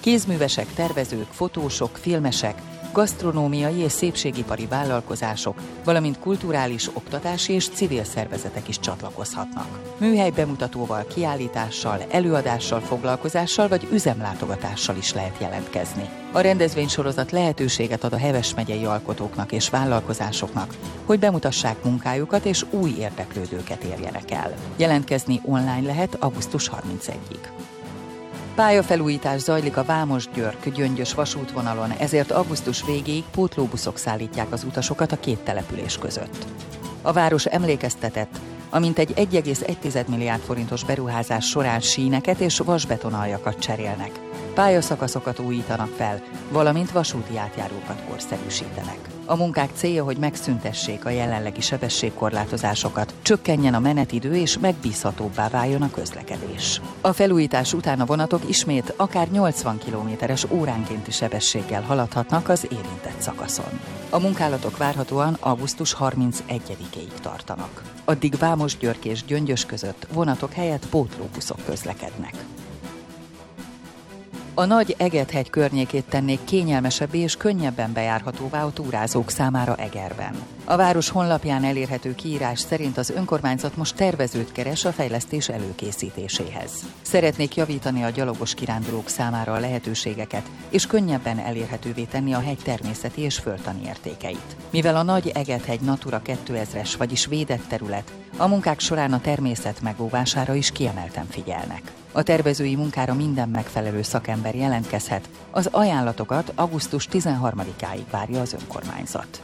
Kézművesek, tervezők, fotósok, filmesek, gasztronómiai és szépségipari vállalkozások, valamint kulturális, oktatási és civil szervezetek is csatlakozhatnak. Műhely bemutatóval, kiállítással, előadással, foglalkozással vagy üzemlátogatással is lehet jelentkezni. A rendezvénysorozat lehetőséget ad a Heves megyei alkotóknak és vállalkozásoknak, hogy bemutassák munkájukat és új érdeklődőket érjenek el. Jelentkezni online lehet augusztus 31-ig. Pályafelújítás zajlik a Vámos-Györk-Gyöngyös vasútvonalon, ezért augusztus végéig pótlóbuszok szállítják az utasokat a két település között. A város emlékeztetett, amint egy 1,1 milliárd forintos beruházás során síneket és vasbetonaljakat cserélnek, pályaszakaszokat újítanak fel, valamint vasúti átjárókat korszerűsítenek. A munkák célja, hogy megszüntessék a jelenlegi sebességkorlátozásokat, csökkenjen a menetidő és megbízhatóbbá váljon a közlekedés. A felújítás után a vonatok ismét akár 80 km/h óránkénti sebességgel haladhatnak az érintett szakaszon. A munkálatok várhatóan augusztus 31-ig tartanak. Addig Vámos-Györk és Gyöngyös között vonatok helyett pótlóbuszok közlekednek. A Nagy Eget-hegy környékét tennék kényelmesebbé és könnyebben bejárhatóvá a túrázók számára Egerben. A város honlapján elérhető kiírás szerint az önkormányzat most tervezőt keres a fejlesztés előkészítéséhez. Szeretnék javítani a gyalogos kirándulók számára a lehetőségeket, és könnyebben elérhetővé tenni a hegy természeti és földtani értékeit. Mivel a Nagy Eget-hegy Natura 2000-es, vagyis védett terület, a munkák során a természet megóvására is kiemelten figyelnek. A tervezői munkára minden megfelelő szakember jelentkezhet, az ajánlatokat augusztus 13-áig várja az önkormányzat.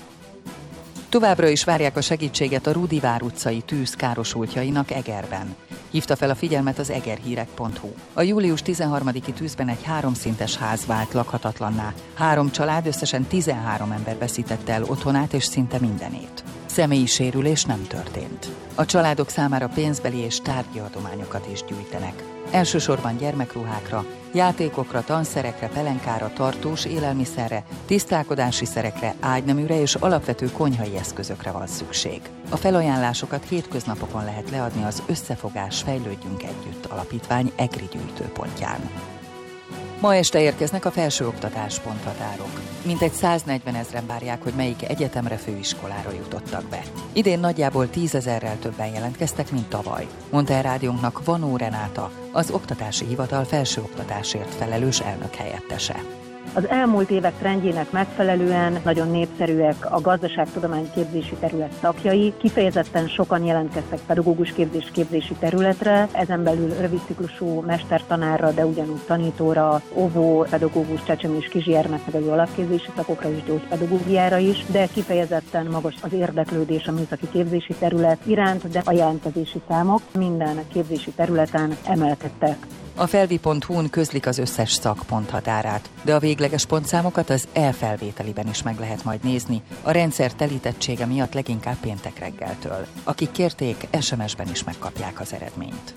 Továbbra is várják a segítséget a Rudivár utcai tűz károsultjainak Egerben. Hívta fel a figyelmet az egerhírek.hu. A július 13-i tűzben egy 3 szintes ház vált lakhatatlanná. 3 család, összesen 13 ember veszítette el otthonát és szinte mindenét. Személyi sérülés nem történt. A családok számára pénzbeli és tárgyi adományokat is gyűjtenek. Elsősorban gyermekruhákra, játékokra, tanszerekre, pelenkára, tartós élelmiszerre, tisztálkodási szerekre, ágyneműre és alapvető konyhai eszközökre van szükség. A felajánlásokat hétköznapokon lehet leadni az Összefogás Fejlődjünk Együtt alapítvány EGRI gyűjtőpontján. Ma este érkeznek a felsőoktatás ponthatárok. Mintegy 140 000 várják, hogy melyik egyetemre, főiskolára jutottak be. Idén nagyjából 10 000-rel többen jelentkeztek, mint tavaly, mondta el rádiónknak Vanó Renáta, az Oktatási Hivatal felsőoktatásért felelős elnök helyettese. Az elmúlt évek trendjének megfelelően nagyon népszerűek a gazdaságtudományképzési terület szakjai, kifejezetten sokan jelentkeztek pedagógus képzési területre, ezen belül rövidciklusú mestertanárra, de ugyanúgy tanítóra, óvó, pedagógus, csecsemő és kisgyermeknevelő alapképzési szakokra és gyógypedagógiára is, de kifejezetten magas az érdeklődés a műszaki képzési terület iránt, de a jelentkezési számok minden képzési területen emelkedtek. A felvi.hu-n közlik az összes szak ponthatárát, de a végleges pontszámokat az e-felvételiben is meg lehet majd nézni, a rendszer telítettsége miatt leginkább péntek reggeltől. Akik kérték, SMS-ben is megkapják az eredményt.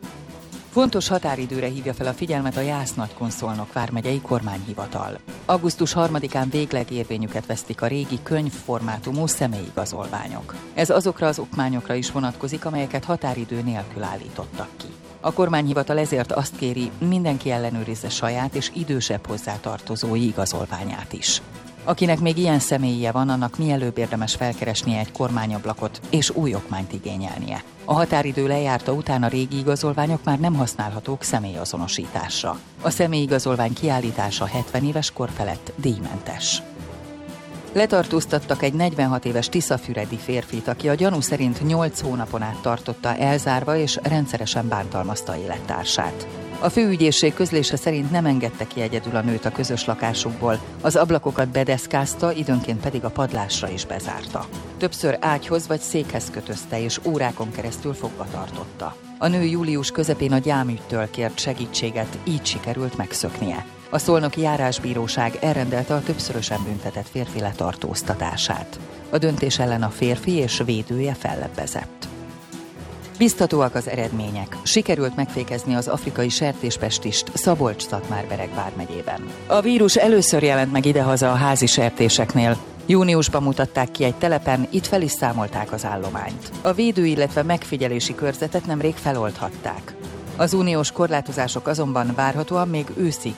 Fontos határidőre hívja fel a figyelmet a Jász-Nagykun-Szolnok vármegyei kormányhivatal. Augusztus 3-án végleg érvényüket vesztik a régi könyvformátumú személyigazolványok. Ez azokra az okmányokra is vonatkozik, amelyeket határidő nélkül állítottak ki. A kormányhivatal ezért azt kéri, mindenki ellenőrizze saját és idősebb hozzátartozói igazolványát is. Akinek még ilyen személyije van, annak mielőbb érdemes felkeresnie egy kormányablakot és új okmányt igényelnie. A határidő lejárta után a régi igazolványok már nem használhatók személyazonosításra. A személyigazolvány kiállítása 70 éves kor felett díjmentes. Letartóztattak egy 46 éves tiszafüredi férfit, aki a gyanú szerint 8 hónapon át tartotta elzárva és rendszeresen bántalmazta élettársát. A főügyészség közlése szerint nem engedte ki egyedül a nőt a közös lakásukból, az ablakokat bedeszkázta, időnként pedig a padlásra is bezárta. Többször ágyhoz vagy székhez kötözte és órákon keresztül fogva tartotta. A nő július közepén a gyámügytől kért segítséget, így sikerült megszöknie. A szolnoki járásbíróság elrendelte a többszörösen büntetett férfi letartóztatását. A döntés ellen a férfi és védője fellebbezett. Biztatóak az eredmények. Sikerült megfékezni az afrikai sertéspestist Szabolcs-Szatmár-Bereg vármegyében. A vírus először jelent meg idehaza a házi sertéseknél. Júniusban mutatták ki egy telepen, itt fel is számolták az állományt. A védő, illetve megfigyelési körzetet nemrég feloldhatták. Az uniós korlátozások azonban várhatóan még őszig